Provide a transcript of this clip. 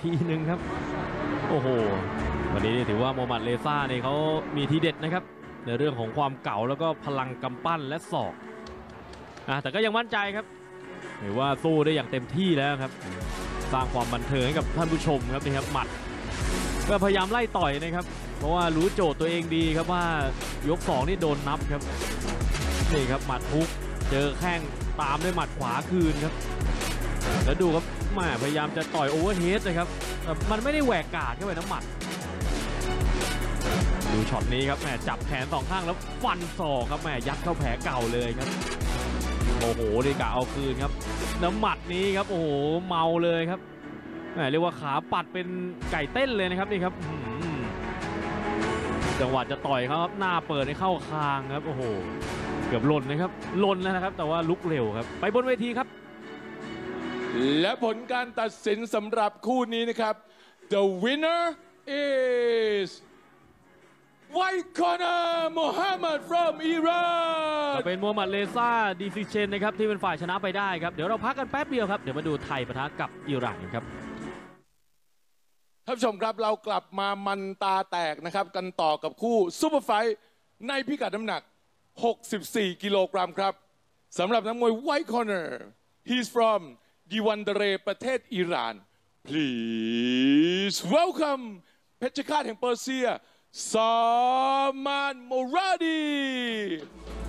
ทีหนึ่งครับโอ้โหวันนี้ถือว่าโมฮัมหมัดเลซ่าเนี่ยเขามีทีเด็ดนะครับในเรื่องของความเก่าแล้วก็พลังกำปั้นและศอกแต่ก็ยังมั่นใจครับถือว่าสู้ได้อย่างเต็มที่แล้วครับสร้างความบันเทิงให้กับท่านผู้ชมครับนี่ครับหมัดก็พยายามไล่ต่อยนะครับเพราะว่ารู้โจทย์ตัวเองดีครับว่ายก2นี่โดนนับครับนี่ครับหมัดฮุกเจอแข้งตามด้วยหมัดขวาคืนครับแล้วดูครับพยายามจะต่อยโอเวอร์เฮดนะครับมันไม่ได้แหวกกาดเข้าไปน้ำหมัดดูช็อตนี้ครับจับแขน2ข้างแล้วฟันศอกครับยัดเข้าแผลเก่าเลยครับโอ้โหดีกะเอาคืนครับน้ำหมัดนี้ครับโอ้โหเมาเลยครับเรียกว่าขาปัดเป็นไก่เต้นเลยนะครับนี่ครับจังหวะจะต่อยครับหน้าเปิดให้เข้าคางครับโอ้โหเกือบหล่นนะครับหล่นแล้วนะครับแต่ว่าลุกเร็วครับไปบนเวทีครับและผลการตัดสินสำหรับคู่นี้นะครับ The winner is White Corner Mohammed from Iran เป็นโมฮัมหมัดเลซ่าดีซิเชนนะครับที่เป็นฝ่ายชนะไปได้ครับเดี๋ยวเราพักกันแป๊บเดียวครับเดี๋ยวมาดูไทยปะทะกับอิหร่านกันครับท่านผู้ชมครับเรากลับมามันตาแตกนะครับกันต่อกับคู่ซูเปอร์ไฟท์ในพิกัดน้ำหนัก64กิโลกรัมครับสำหรับนักมวย White Corner he's from ดิวันเดเรประเทศอิหร่าน please welcome เพชรฆาตแห่งเปอร์เซียซามานโมราดี